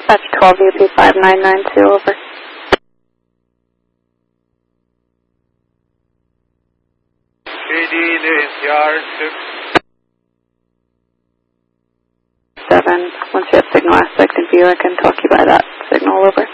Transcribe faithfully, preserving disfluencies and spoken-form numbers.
Dispatch twelve U P five nine nine two, over. K D to N C R six. seven. Once you have signal aspect in view, I can talk you by that signal, over.